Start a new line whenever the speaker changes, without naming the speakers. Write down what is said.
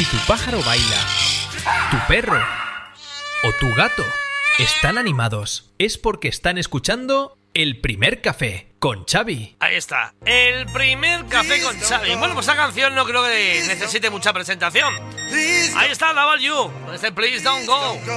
Si tu pájaro baila, tu perro o tu gato están animados, es porque están escuchando El Primer Café con Xavi.
Ahí está, El Primer Café con Xavi. Bueno, pues esta canción no creo que necesite mucha presentación. Ahí está, Love You, con este Please Don't Go.